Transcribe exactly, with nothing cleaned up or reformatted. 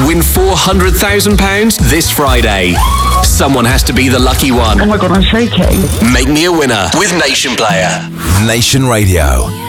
Win four hundred thousand pounds this Friday. Someone has to be the lucky one. Oh my God, I'm shaking. Make me a winner with Nation Player. Nation Radio.